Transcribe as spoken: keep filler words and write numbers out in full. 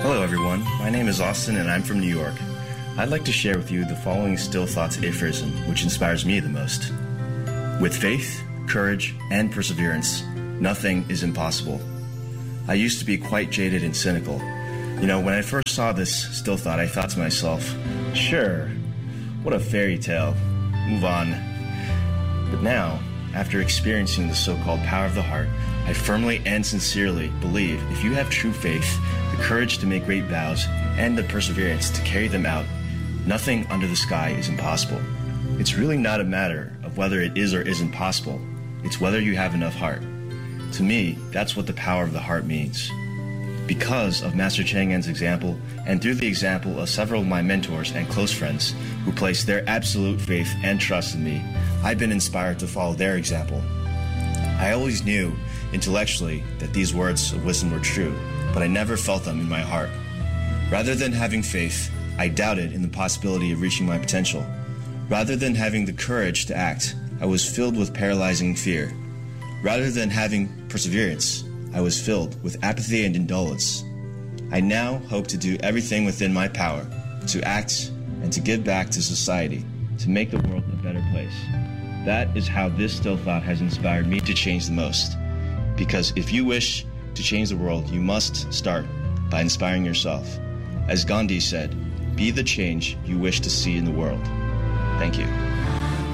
Hello everyone, my name is Austin and I'm from New York. I'd like to share with you the following Still Thoughts aphorism, which inspires me the most. With faith, courage, and perseverance, nothing is impossible. I used to be quite jaded and cynical. You know, when I first saw this still thought, I thought to myself, sure, what a fairy tale, move on. But now, after experiencing the so-called power of the heart, I firmly and sincerely believe if you have true faith, the courage to make great vows, and the perseverance to carry them out, nothing under the sky is impossible. It's really not a matter of whether it is or isn't possible. It's whether you have enough heart. To me, that's what the power of the heart means. Because of Master Cheng En's example, and through the example of several of my mentors and close friends who placed their absolute faith and trust in me, I've been inspired to follow their example. I always knew, intellectually, that these words of wisdom were true, but I never felt them in my heart. Rather than having faith, I doubted in the possibility of reaching my potential. Rather than having the courage to act, I was filled with paralyzing fear. Rather than having perseverance, I was filled with apathy and indolence. I now hope to do everything within my power to act and to give back to society, to make the world a better place. That is how this still thought has inspired me to change the most. Because if you wish to change the world, you must start by inspiring yourself. As Gandhi said, be the change you wish to see in the world. Thank you.